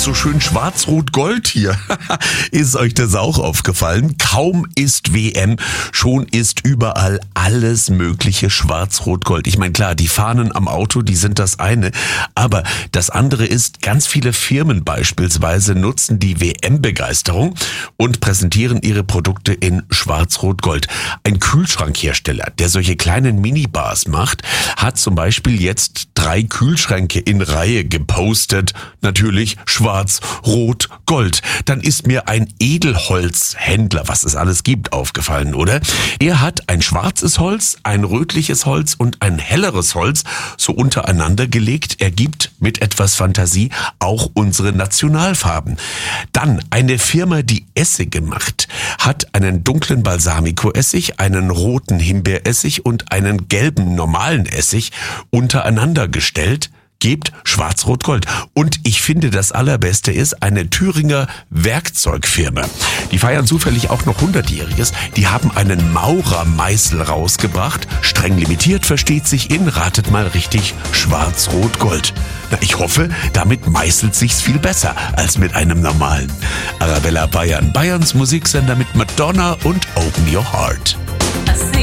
so schön schwarz-rot-gold hier. Ist euch das auch aufgefallen? Kaum ist WM, schon ist überall alles mögliche schwarz-rot-gold. Ich meine, klar, die Fahnen am Auto, die sind das eine. Aber das andere ist, ganz viele Firmen beispielsweise nutzen die WM-Begeisterung und präsentieren ihre Produkte in schwarz-rot-gold. Ein Kühlschrankhersteller, der solche kleinen Minibars macht, hat zum Beispiel jetzt 3 Kühlschränke in Reihe gepostet. Natürlich schwarz, rot, gold. Dann ist mir ein Edelholzhändler, was es alles gibt, aufgefallen, oder? Er hat ein schwarzes Holz, ein rötliches Holz und ein helleres Holz so untereinander gelegt. Er gibt mit etwas Fantasie auch unsere Nationalfarben. Dann eine Firma, die Essige macht, hat einen dunklen Balsamico-Essig, einen roten Himbeeressig und einen gelben normalen Essig untereinander gestellt. Gebt schwarz-rot-gold. Und ich finde, das Allerbeste ist eine Thüringer Werkzeugfirma. Die feiern zufällig auch noch 100-Jähriges. Die haben einen Maurermeißel rausgebracht. Streng limitiert, versteht sich in, ratet mal richtig, schwarz-rot-gold. Na, ich hoffe, damit meißelt sich's viel besser als mit einem normalen. Arabella Bayern, Bayerns Musiksender mit Madonna und Open Your Heart.